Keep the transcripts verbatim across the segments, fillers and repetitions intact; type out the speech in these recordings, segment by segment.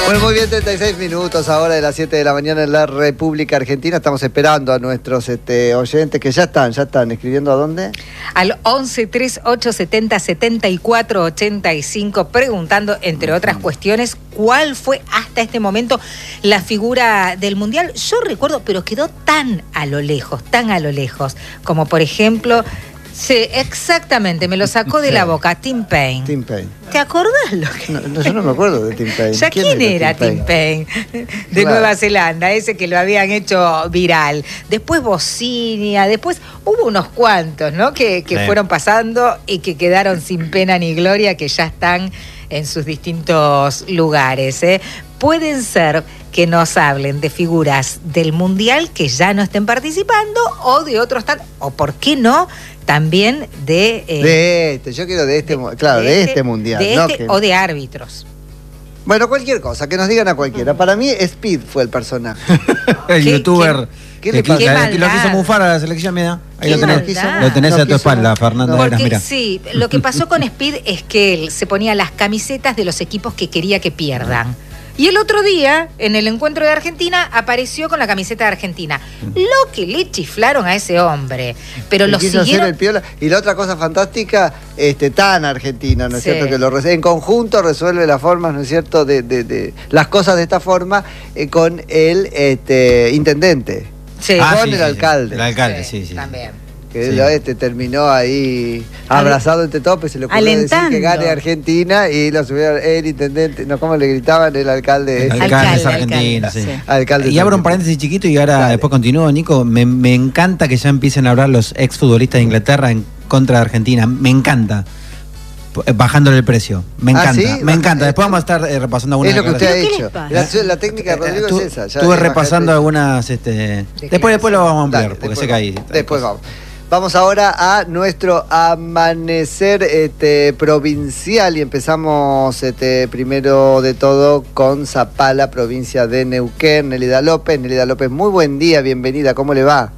Bueno, muy bien, treinta y seis minutos ahora de las siete de la mañana en la República Argentina. Estamos esperando a nuestros este, oyentes que ya están, ya están escribiendo a dónde. Al once, treinta y ocho, setenta, setenta y cuatro, ochenta y cinco, preguntando, entre otras cuestiones, cuál fue hasta este momento la figura del Mundial. Yo recuerdo, pero quedó tan a lo lejos, tan a lo lejos, como por ejemplo... Sí, exactamente, me lo sacó de la boca, Tim Payne. Tim Payne. ¿Te acordás lo que...? No, no, yo no me acuerdo de Tim Payne. ¿Ya quién, quién era, era Tim Payne? Payne? De claro. Nueva Zelanda, ese que lo habían hecho viral. Después Bocinia, después hubo unos cuantos, ¿no? Que, que sí. fueron pasando y que quedaron sin pena ni gloria, que ya están en sus distintos lugares, ¿eh? Pueden ser que nos hablen de figuras del Mundial que ya no estén participando o de otros tantos, o por qué no, también de... Eh, de este, yo quiero de este, de, claro, de, de este, este Mundial. De ¿no? este que... o de árbitros. Bueno, cualquier cosa, que nos digan a cualquiera. Para mí, Speed fue el personaje. El youtuber... ¿Qué, ¿Qué le pasa? Que lo quiso mufar a la selección, mira. Ahí lo tenés, lo tenés no a tu espalda, no, Fernando. Porque Eras, sí, lo que pasó con Speed es que él se ponía las camisetas de los equipos que quería que pierdan. Y el otro día, en el encuentro de Argentina, apareció con la camiseta de Argentina. Lo que le chiflaron a ese hombre. Pero lo siguieron... el piola. Y la otra cosa fantástica, este, tan argentina, ¿no es sí. cierto? Que lo en conjunto resuelve las formas, ¿no es cierto? De, de, de las cosas de esta forma eh, con el este, intendente. Sí. Con ah, el sí, alcalde. Sí, el alcalde, sí, sí. sí También. Que sí. lo este terminó ahí abrazado entre todos, pues se le ocurrió Alentando. decir que gane Argentina y lo subieron el intendente, no, ¿cómo le gritaban? El alcalde. El alcalde, alcalde es alcalde, argentino, sí. sí. Alcalde y abro un paréntesis chiquito y ahora Dale. después continúo, Nico. Me, me encanta que ya empiecen a hablar los exfutbolistas de Inglaterra en contra de Argentina. Me encanta. Bajándole el precio. Me encanta, ¿Ah, sí? me encanta. Después vamos a estar eh, repasando algunas. Es lo que usted ha hecho. La, la técnica de Rodrigo tu, es esa. Ya estuve repasando algunas. Este, después, después lo vamos a ampliar, Dale, porque sé que hay. Después vamos. Vamos ahora a nuestro amanecer este, provincial y empezamos este, primero de todo con Zapala, provincia de Neuquén. Nelida López. Nelida López, muy buen día, bienvenida, ¿cómo le va?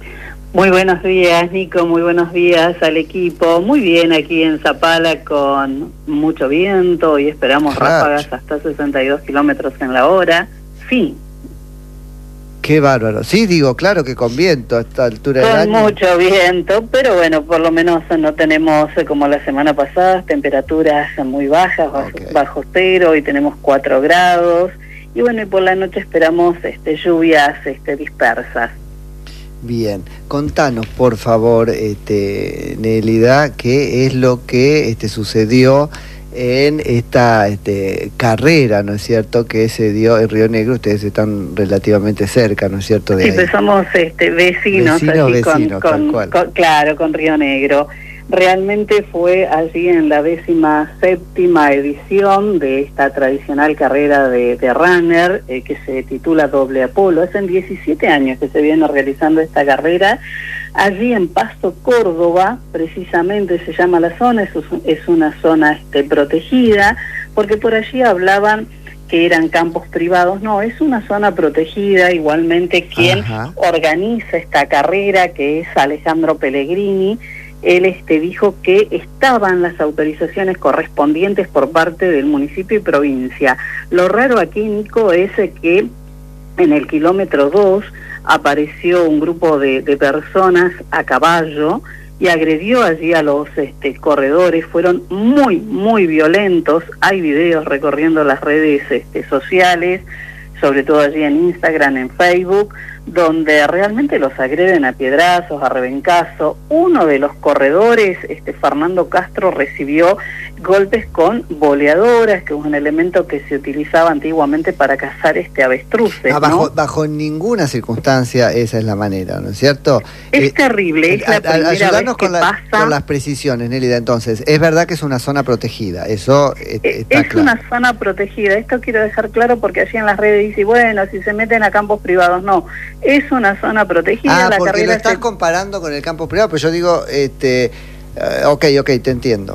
Muy buenos días, Nico, muy buenos días al equipo. Muy bien aquí en Zapala con mucho viento y esperamos Racho. ráfagas hasta sesenta y dos kilómetros en la hora. Sí. Qué bárbaro. Sí, digo, claro que con viento a esta altura del año. Con mucho viento, pero bueno, por lo menos no tenemos, como la semana pasada, temperaturas muy bajas, bajo, okay. bajo cero, y tenemos cuatro grados. Y bueno, y por la noche esperamos este, lluvias este, dispersas. Bien, contanos por favor, este, Nelida, qué es lo que este, sucedió en esta este, carrera, ¿no es cierto?, que se dio en Río Negro. Ustedes están relativamente cerca, ¿no es cierto?, de sí, ahí. Somos este, vecinos, vecinos, así, vecinos, con, con, con, claro, con Río Negro. Realmente fue allí en la décima séptima edición de esta tradicional carrera de, de runner eh, que se titula Doble Apolo. Hacen diecisiete años que se viene realizando esta carrera. Allí en Pasto, Córdoba, precisamente se llama la zona, es, es una zona este, protegida, porque por allí hablaban que eran campos privados. No, es una zona protegida. Igualmente quien Ajá. organiza esta carrera, que es Alejandro Pellegrini, él este, dijo que estaban las autorizaciones correspondientes por parte del municipio y provincia. Lo raro aquí, Nico, es que en el kilómetro dos apareció un grupo de, de personas a caballo y agredió allí a los este, corredores. Fueron muy, muy violentos. Hay videos recorriendo las redes este, sociales, sobre todo allí en Instagram, en Facebook, donde realmente los agreden a piedrazos, a rebencazo. Uno de los corredores, este Fernando Castro, recibió golpes con boleadoras, que es un elemento que se utilizaba antiguamente para cazar este avestruces. Ah, bajo, ¿no? bajo ninguna circunstancia esa es la manera, ¿no es cierto? Es eh, terrible, es la a, primera ayudarnos vez que con, la, pasa. con las precisiones, Nélida. Entonces, es verdad que es una zona protegida, eso eh, está es claro. una zona protegida. Esto quiero dejar claro porque allí en las redes dice, bueno, si se meten a campos privados, no. Es una zona protegida. Ah, la porque lo estás se... comparando con el campo privado, pero yo digo, este, uh, ok, ok, te entiendo.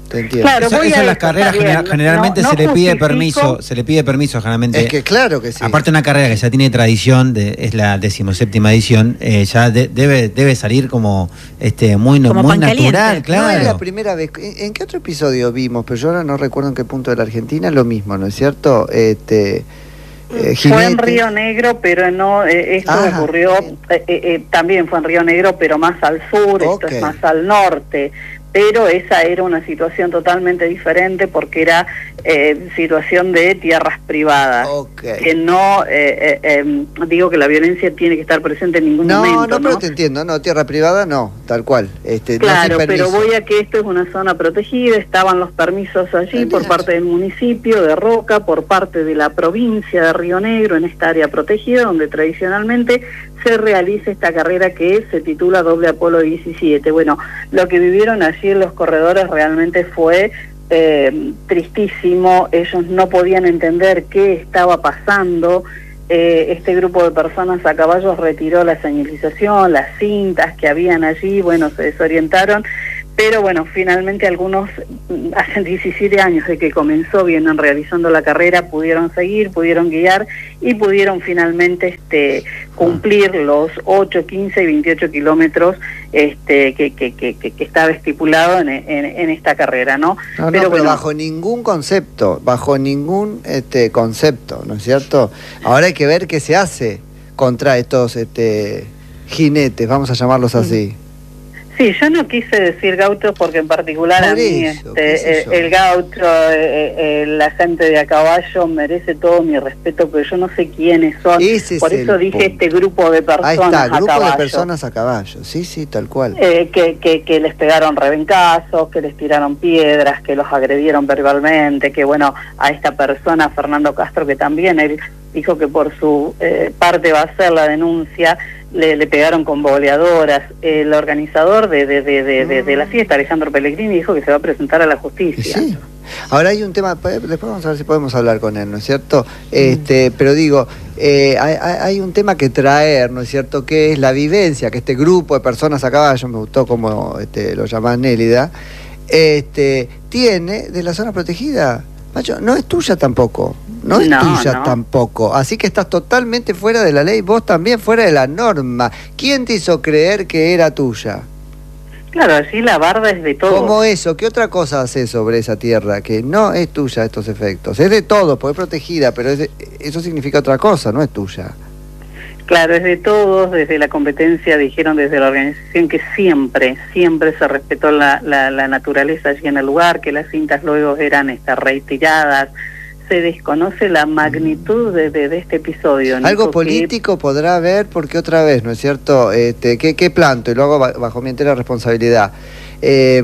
te entiendo. Claro, eso, eso en las carreras general, generalmente no, no se le pide permiso, se le pide permiso generalmente. Es que claro que sí. Aparte una carrera que ya tiene tradición, de, es la decimoséptima edición, eh, ya de, debe debe salir como este muy, como muy natural, claro. No es la primera vez. ¿En, ¿En qué otro episodio vimos? Pero yo ahora no recuerdo en qué punto de la Argentina, lo mismo, ¿no es cierto? Este Eh, fue en Río Negro, pero no, eh, esto Ajá. ocurrió, eh, eh, también fue en Río Negro, pero más al sur, okay. Esto es más al norte, pero esa era una situación totalmente diferente porque era eh, situación de tierras privadas, okay. que no, eh, eh, eh, digo que la violencia tiene que estar presente en ningún no, momento. No, no, pero te entiendo, no, tierra privada no, tal cual. Este, claro, no pero voy a que esto es una zona protegida, estaban los permisos allí por parte del municipio de Roca, por parte de la provincia de Río Negro, en esta área protegida, donde tradicionalmente se realiza esta carrera que se titula Doble Apolo diecisiete. Bueno, lo que vivieron allí en los corredores realmente fue eh, tristísimo, ellos no podían entender qué estaba pasando. Eh, este grupo de personas a caballo retiró la señalización, las cintas que habían allí, bueno, se desorientaron, pero bueno, finalmente algunos, hace diecisiete años de que comenzó, vienen realizando la carrera, pudieron seguir, pudieron guiar y pudieron finalmente este cumplir los ocho, quince y veintiocho kilómetros este que, que, que, que estaba estipulado en, en, en esta carrera, ¿no? No, no, pero, pero bueno, bajo ningún concepto, bajo ningún este concepto, ¿no es cierto? Ahora hay que ver qué se hace contra estos este jinetes, vamos a llamarlos así. Sí, yo no quise decir gauchos porque en particular Por a mí eso, este, el, el gaucho, eh, eh, la gente de a caballo merece todo mi respeto, pero yo no sé quiénes son. Ese Por eso dije punto. Este grupo de personas Ahí está, grupo a caballo. de personas a caballo, sí, sí, tal cual. Eh, que, que, que les pegaron rebencazos, que les tiraron piedras, que los agredieron verbalmente, que bueno, a esta persona, Fernando Castro, que también él dijo que por su eh, parte va a hacer la denuncia, Le, le pegaron con boleadoras. El organizador de, de, de, de, de, de la fiesta, Alejandro Pellegrini, dijo que se va a presentar a la justicia. Sí. Ahora hay un tema, después vamos a ver si podemos hablar con él, ¿no es cierto? Este, mm. Pero digo, eh, hay, hay un tema que traer, ¿no es cierto? Que es la vivencia, que este grupo de personas a caballo, me gustó como este, lo llaman Nélida, este, tiene de la zona protegida. Macho, no es tuya tampoco. No es no, tuya no. tampoco, así que estás totalmente fuera de la ley, vos también fuera de la norma. ¿Quién te hizo creer que era tuya? Claro, así la barda es de todos. ¿Cómo eso? ¿Qué otra cosa haces sobre esa tierra? Que no es tuya estos efectos, es de todos, porque es protegida, pero es de, eso significa otra cosa, no es tuya. Claro, es de todos, desde la competencia dijeron desde la organización que siempre, siempre se respetó la, la, la naturaleza allí en el lugar, que las cintas luego eran este, retiradas. Se desconoce la magnitud de, de, de este episodio. Nico, algo político que... podrá haber, porque otra vez, ¿no es cierto? Este, ¿qué, qué planto? Y lo hago bajo mi entera responsabilidad. Eh,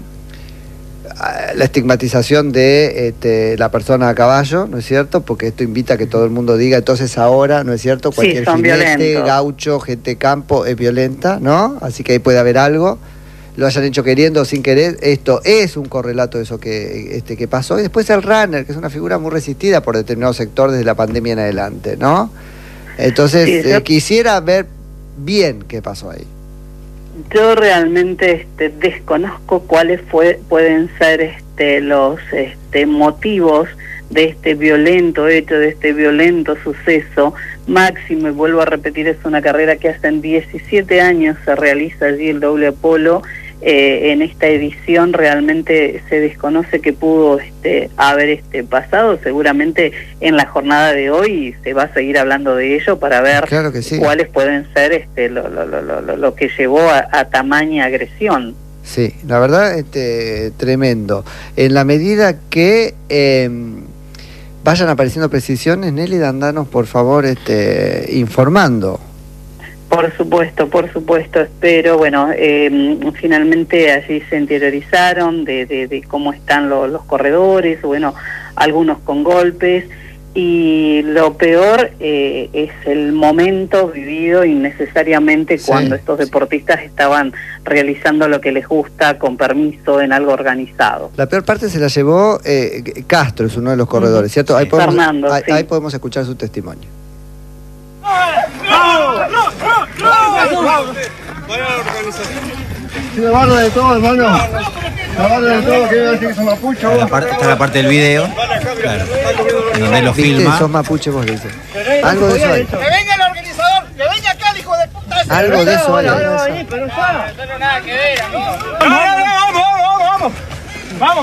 la estigmatización de este, la persona a caballo, ¿no es cierto? Porque esto invita a que todo el mundo diga, entonces ahora, ¿no es cierto? Cualquier sí, jinete, gaucho, gente de campo es violenta, ¿no? Así que ahí puede haber algo. Lo hayan hecho queriendo o sin querer, esto es un correlato de eso que, este, que pasó. Y después el runner, que es una figura muy resistida por determinado sector desde la pandemia en adelante, ¿no? Entonces, sí, yo, eh, quisiera ver bien qué pasó ahí. Yo realmente este, desconozco cuáles fue, pueden ser este, los este, motivos de este violento hecho, de este violento suceso. Máximo, y vuelvo a repetir, es una carrera que hace diecisiete años se realiza allí el Doble Apolo. Eh, en esta edición realmente se desconoce qué pudo este, haber este, pasado. Seguramente en la jornada de hoy se va a seguir hablando de ello para ver claro que sí. cuáles pueden ser este, lo, lo, lo, lo, lo que llevó a, a tamaña agresión. Sí, la verdad, este, tremendo. En la medida que eh, vayan apareciendo precisiones, Nelly, andanos por favor este, informando. Por supuesto, por supuesto, espero, bueno, eh, finalmente allí se interiorizaron de, de, de cómo están lo, los corredores, bueno, algunos con golpes, y lo peor eh, es el momento vivido innecesariamente sí, cuando estos deportistas sí. estaban realizando lo que les gusta con permiso en algo organizado. La peor parte se la llevó eh, Castro, es uno de los corredores, ¿cierto? Ahí podemos, Fernando, ahí, sí. ahí podemos escuchar su testimonio. ¡No! ¡No! ¡No! ¡No! ¡No! ¡No! Si me barro de todo, hermano. Me barro de todo, que decir que son mapuche. Está la parte, está la parte del video, claro, en donde lo ¿Viste? filma. Sos mapuche, vos le dices. Algo de eso hay. ¡Que venga el organizador! ¡Que venga acá, hijo de puta! Algo de eso hay. No, no, pero ya. No tengo nada que ver, amigo. Vamos, vamos, vamos, vamos. Vamos.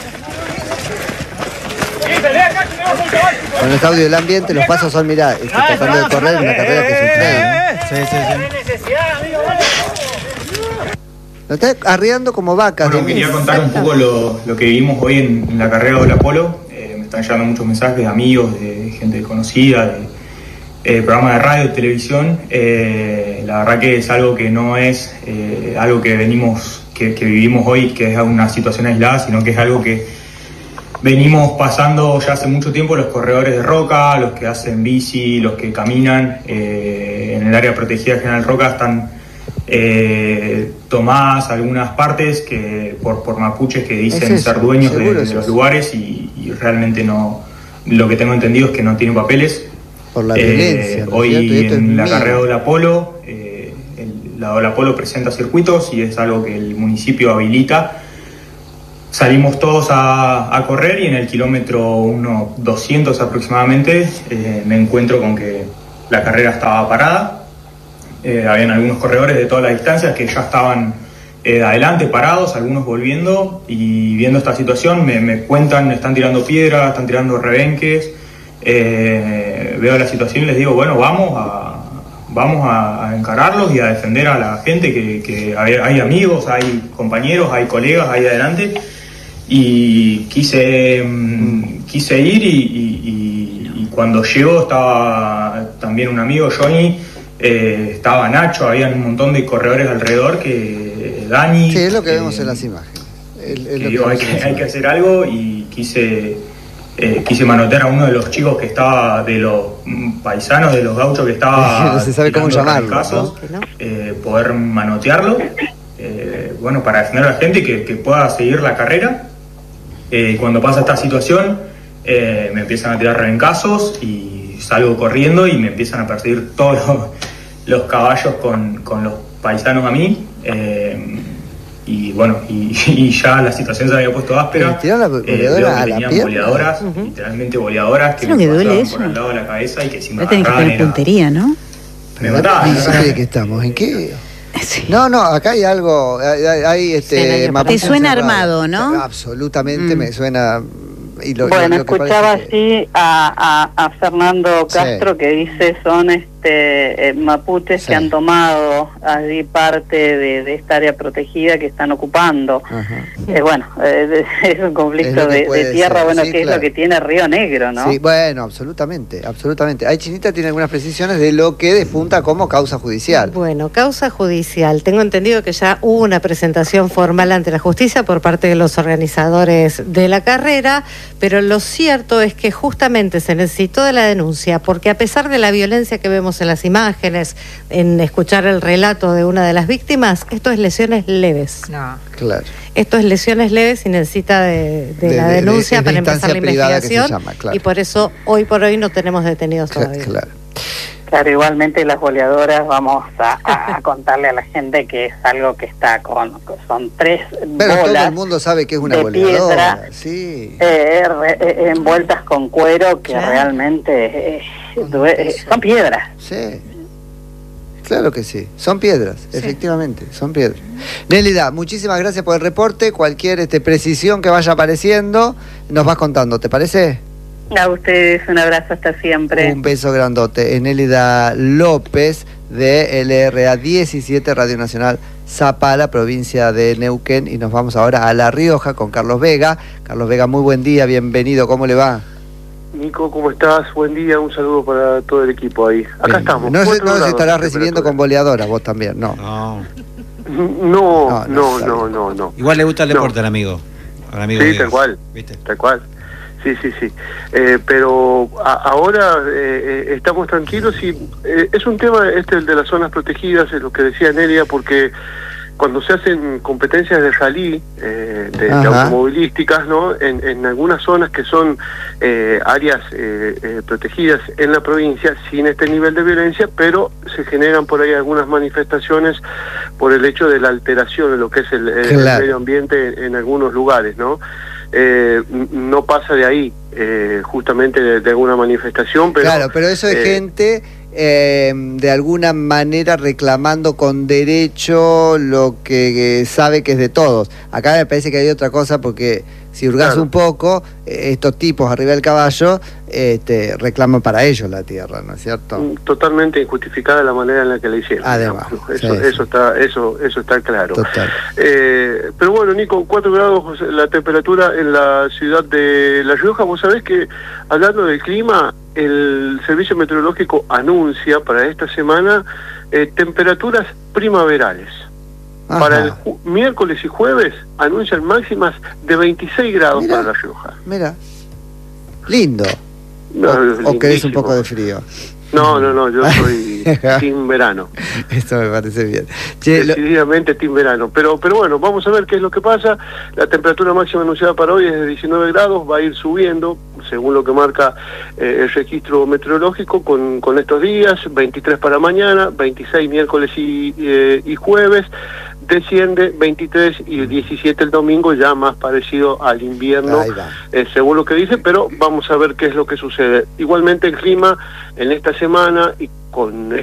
Con el audio del ambiente, los pasos son, mirá, este, tratando de correr una carrera que es un tren. Sí, sí, sí. Lo está arriando como vacas. Bueno, quería contar un poco lo, lo que vivimos hoy en, en la carrera de Apolo. Eh, me están llegando muchos mensajes de amigos, de gente conocida, de eh, programas de radio, de televisión. Eh, la verdad que es algo que no es eh, algo que venimos, que, que vivimos hoy, que es una situación aislada, sino que es algo que venimos pasando ya hace mucho tiempo los corredores de Roca, los que hacen bici, los que caminan. Eh, en el área protegida General Roca están eh, tomadas algunas partes que por, por mapuches que dicen es ser dueños de, seguro de es los eso. lugares y, y realmente no, lo que tengo entendido es que no tienen papeles. Por la Eh, violencia. ¿no es hoy cierto? Y esto es en la miedo. carrera de Apolo, eh, el, la Ola Apolo presenta circuitos y es algo que el municipio habilita. Salimos todos a, a correr y en el kilómetro uno doscientos aproximadamente eh, me encuentro con que la carrera estaba parada. Eh, habían algunos corredores de todas las distancias que ya estaban eh, adelante, parados, algunos volviendo, y viendo esta situación me, me cuentan, están tirando piedras, están tirando rebenques. Eh, veo la situación y les digo, bueno, vamos a, vamos a, a encararlos y a defender a la gente, que, que hay, hay amigos, hay compañeros, hay colegas ahí adelante. Y quise, mm, quise ir y, y, y, y cuando llegó estaba también un amigo, Johnny, eh, estaba Nacho, había un montón de corredores alrededor, que Dani... Sí, es lo que eh, vemos en las imágenes. Es- es que lo digo, hay, vemos en que, las hay que imágenes. hacer algo y quise, eh, quise manotear a uno de los chicos que estaba, de los mm, paisanos, de los gauchos que estaba... No se sabe cómo tirando llamarlo, rencazos, ¿no? eh, poder manotearlo, eh, bueno, para defender a la gente que, que pueda seguir la carrera. Eh, cuando pasa esta situación, eh, me empiezan a tirar rebencazos y salgo corriendo y me empiezan a perseguir todos los, los caballos con, con los paisanos a mí. Eh, y bueno, y, y ya la situación se había puesto áspera. ¿Le tiraron la Eh, boleadora veo que a la tenían pierna? boleadoras, literalmente boleadoras, que Es lo me que duele pasaban eso. por al lado de la cabeza y que si me No tenés que agarraban tener era- puntería, ¿no? me mataban. ¿En qué que estamos? ¿En qué? Sí. No, no, acá hay algo, hay, hay- hay, este... Sí, mapuches Te suena encerrados. armado, ¿no? Absolutamente Mm. me suena... Y lo, Bueno, lo- lo que escuchaba parece que- así a, a, a Fernando Sí. Castro que dice son este eh, mapuches Sí. que han tomado allí parte de, de esta área protegida que están ocupando. Ajá. Eh, bueno, eh, es un Es conflicto lo que de, puede de tierra, ser, bueno, sí, que es claro. lo que tiene Río Negro, ¿no? Sí, bueno, absolutamente, absolutamente. Ahí Chinita tiene algunas precisiones de lo que despunta como causa judicial. Bueno, causa judicial. Tengo entendido que ya hubo una presentación formal ante la justicia por parte de los organizadores de la carrera, pero lo cierto es que justamente se necesitó de la denuncia, porque a pesar de la violencia que vemos en las imágenes, en escuchar el relato de una de las víctimas, esto es lesiones leves. No. Claro. Esto es lesiones leves y necesita de, de De- la de- de- denuncia es de para empezar la instancia privada que se investigación, llama, claro. y por eso hoy por hoy no tenemos detenidos Cla- todavía. Claro. Claro, igualmente las boleadoras vamos a, a- a contarle a la gente que es algo que está con, son tres Pero todo bolas el mundo sabe que es una de boleadora. piedra, Sí. eh, re- eh, envueltas con cuero que Claro. realmente eh, due- eh, son piedras. Sí. Claro que sí. Son piedras, efectivamente, son piedras. Nélida, muchísimas gracias por el reporte. Cualquier este, precisión que vaya apareciendo, nos vas contando, ¿te parece? A ustedes un abrazo hasta siempre. Un beso grandote. Es Nélida López de L R A diecisiete, Radio Nacional Zapala, provincia de Neuquén. Y nos vamos ahora a La Rioja con Carlos Vega. Carlos Vega, muy buen día, bienvenido, ¿cómo le va? Nico, ¿cómo estás? Buen día, un saludo para todo el equipo ahí. Acá Bien. estamos. No sé, cuatro no sé si grados estarás de recibiendo con temperatura. boleadoras vos también, no. No. No, No, no, no, está no, bien. no, no. Igual le gusta el No. deporte al amigo. Al amigo Sí, Diego. tal cual. ¿Viste? Tal cual. Sí, sí, sí. Eh, pero a- ahora eh, eh, estamos tranquilos y eh, es un tema este el de las zonas protegidas, es lo que decía Nelia, porque cuando se hacen competencias de rally, eh, de, de Ajá. automovilísticas, ¿no? En, en algunas zonas que son eh, áreas eh, eh, protegidas en la provincia, sin este nivel de violencia, pero se generan por ahí algunas manifestaciones por el hecho de la alteración de lo que es el, el Claro. medio ambiente en, en algunos lugares, ¿no? Eh, no pasa de ahí, eh, justamente de, de alguna manifestación, pero... Claro, pero eso es eh, gente eh, de alguna manera reclamando con derecho lo que eh, sabe que es de todos. Acá me parece que hay otra cosa, porque si hurgas Claro. un poco, eh, estos tipos arriba del caballo este, reclaman para ellos la tierra, ¿no es cierto? totalmente injustificada la manera en la que la hicieron. Además, digamos, ¿no? Eso, sí, eso sí. está, eso, eso está claro. Total. Eh, pero bueno, Nico, cuatro grados la temperatura en la ciudad de La Rioja. Vos sabés que, hablando del clima, el Servicio Meteorológico anuncia para esta semana eh, temperaturas primaverales. Ajá. Para el ju- miércoles y jueves anuncian máximas de veintiséis grados Mirá. para La Rioja. Mira, lindo. No, o, o querés un lindísimo. poco de frío. No, no, no, yo soy team verano. Eso me parece bien. Che, lo- Decididamente team verano. Pero pero bueno, vamos a ver qué es lo que pasa. La temperatura máxima anunciada para hoy es de diecinueve grados, va a ir subiendo, según lo que marca eh, el registro meteorológico, con, con estos días, veintitrés para mañana, veintiséis miércoles y, eh, y jueves, desciende veintitrés y diecisiete el domingo, ya más parecido al invierno, Ahí va. eh, según lo que dice, pero vamos a ver qué es lo que sucede. Igualmente el clima en esta semana y con